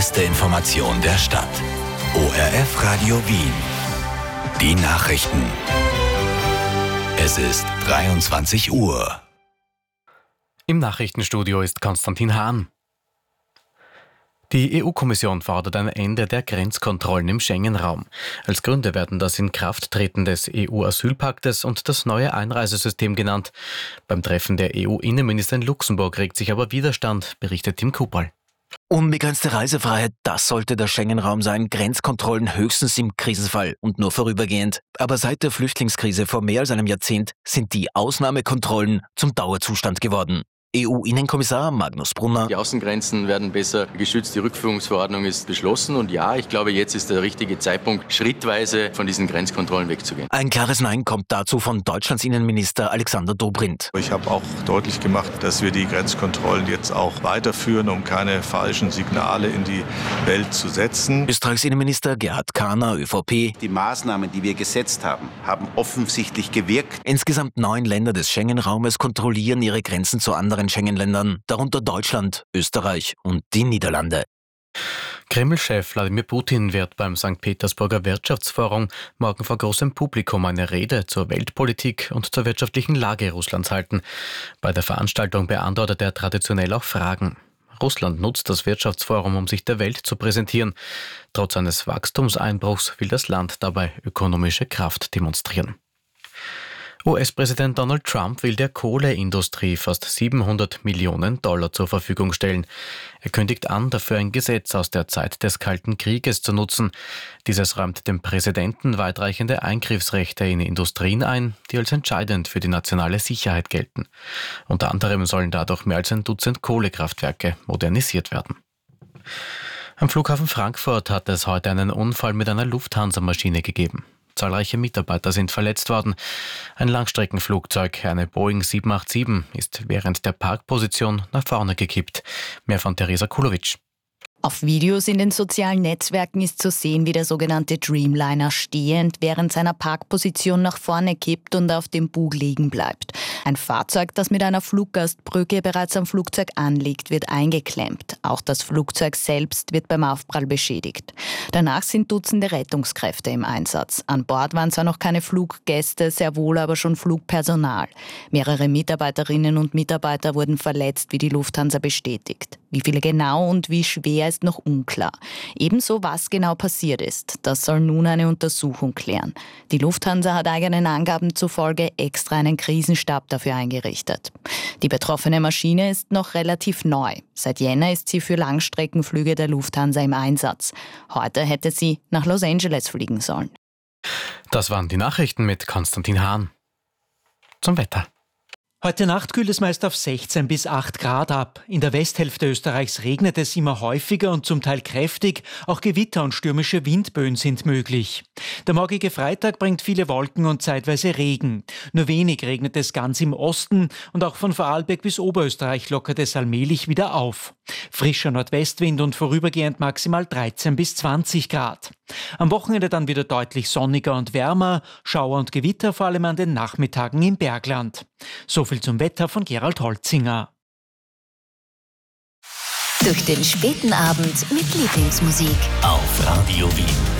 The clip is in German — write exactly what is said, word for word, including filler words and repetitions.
Beste Information der Stadt. O R F Radio Wien. Die Nachrichten. Es ist dreiundzwanzig Uhr. Im Nachrichtenstudio ist Konstantin Hahn. Die E U-Kommission fordert ein Ende der Grenzkontrollen im Schengen-Raum. Als Gründe werden das Inkrafttreten des E U-Asylpaktes und das neue Einreisesystem genannt. Beim Treffen der E U-Innenminister in Luxemburg regt sich aber Widerstand, berichtet Tim Kupal. Unbegrenzte Reisefreiheit, das sollte der Schengen-Raum sein. Grenzkontrollen höchstens im Krisenfall und nur vorübergehend. Aber seit der Flüchtlingskrise vor mehr als einem Jahrzehnt sind die Ausnahmekontrollen zum Dauerzustand geworden. E U-Innenkommissar Magnus Brunner. Die Außengrenzen werden besser geschützt, die Rückführungsverordnung ist beschlossen und ja, ich glaube, jetzt ist der richtige Zeitpunkt, schrittweise von diesen Grenzkontrollen wegzugehen. Ein klares Nein kommt dazu von Deutschlands Innenminister Alexander Dobrindt. Ich habe auch deutlich gemacht, dass wir die Grenzkontrollen jetzt auch weiterführen, um keine falschen Signale in die Welt zu setzen. Österreichs Innenminister Gerhard Kahner, ÖVP. Die Maßnahmen, die wir gesetzt haben, haben offensichtlich gewirkt. Insgesamt neun Länder des Schengen-Raumes kontrollieren ihre Grenzen zu anderen Schengen-Ländern, darunter Deutschland, Österreich und die Niederlande. Kreml-Chef Wladimir Putin wird beim Sankt Petersburger Wirtschaftsforum morgen vor großem Publikum eine Rede zur Weltpolitik und zur wirtschaftlichen Lage Russlands halten. Bei der Veranstaltung beantwortet er traditionell auch Fragen. Russland nutzt das Wirtschaftsforum, um sich der Welt zu präsentieren. Trotz eines Wachstumseinbruchs will das Land dabei ökonomische Kraft demonstrieren. U S-Präsident Donald Trump will der Kohleindustrie fast siebenhundert Millionen Dollar zur Verfügung stellen. Er kündigt an, dafür ein Gesetz aus der Zeit des Kalten Krieges zu nutzen. Dieses räumt dem Präsidenten weitreichende Eingriffsrechte in Industrien ein, die als entscheidend für die nationale Sicherheit gelten. Unter anderem sollen dadurch mehr als ein Dutzend Kohlekraftwerke modernisiert werden. Am Flughafen Frankfurt hat es heute einen Unfall mit einer Lufthansa-Maschine gegeben. Zahlreiche Mitarbeiter sind verletzt worden. Ein Langstreckenflugzeug, eine Boeing sieben acht sieben, ist während der Parkposition nach vorne gekippt. Mehr von Theresa Kulowitsch. Auf Videos in den sozialen Netzwerken ist zu sehen, wie der sogenannte Dreamliner stehend während seiner Parkposition nach vorne kippt und auf dem Bug liegen bleibt. Ein Fahrzeug, das mit einer Fluggastbrücke bereits am Flugzeug anliegt, wird eingeklemmt. Auch das Flugzeug selbst wird beim Aufprall beschädigt. Danach sind Dutzende Rettungskräfte im Einsatz. An Bord waren zwar noch keine Fluggäste, sehr wohl aber schon Flugpersonal. Mehrere Mitarbeiterinnen und Mitarbeiter wurden verletzt, wie die Lufthansa bestätigt. Wie viele genau und wie schwer ist noch unklar. Ebenso, was genau passiert ist. Das soll nun eine Untersuchung klären. Die Lufthansa hat eigenen Angaben zufolge extra einen Krisenstab dafür eingerichtet. Die betroffene Maschine ist noch relativ neu. Seit Jänner ist sie für Langstreckenflüge der Lufthansa im Einsatz. Heute hätte sie nach Los Angeles fliegen sollen. Das waren die Nachrichten mit Konstantin Hahn. Zum Wetter. Heute Nacht kühlt es meist auf sechzehn bis acht Grad ab. In der Westhälfte Österreichs regnet es immer häufiger und zum Teil kräftig. Auch Gewitter und stürmische Windböen sind möglich. Der morgige Freitag bringt viele Wolken und zeitweise Regen. Nur wenig regnet es ganz im Osten und auch von Vorarlberg bis Oberösterreich lockert es allmählich wieder auf. Frischer Nordwestwind und vorübergehend maximal dreizehn bis zwanzig Grad. Am Wochenende dann wieder deutlich sonniger und wärmer, Schauer und Gewitter vor allem an den Nachmittagen im Bergland. So viel zum Wetter von Gerald Holzinger. Durch den späten Abend mit Lieblingsmusik Auf Radio Wien.